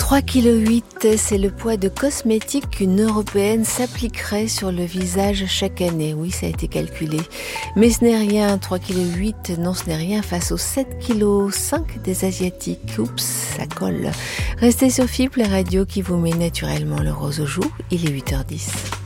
3,8 kg, c'est le poids de cosmétiques qu'une Européenne s'appliquerait sur le visage chaque année. Oui, ça a été calculé. Mais ce n'est rien, 3,8 kg, non, ce n'est rien face aux 7,5 kg des Asiatiques. Oups, ça colle. Restez sur FIP, la radio qui vous met naturellement le rose aux joues. Il est 8h10.